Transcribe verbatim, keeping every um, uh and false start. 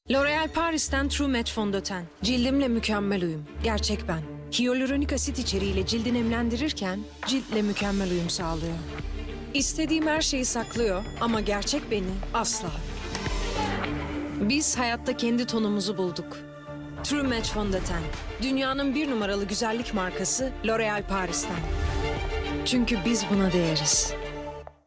L'Oréal Paris'ten True Match fondöten. Cildimle mükemmel uyum. Gerçek ben. Hyaluronik asit içeriğiyle cildi nemlendirirken ciltle mükemmel uyum sağlıyor. İstediğim her şeyi saklıyor ama gerçek beni asla. Biz hayatta kendi tonumuzu bulduk. True Match fondöten. Dünyanın bir numaralı güzellik markası L'Oréal Paris'ten. Çünkü biz buna değeriz.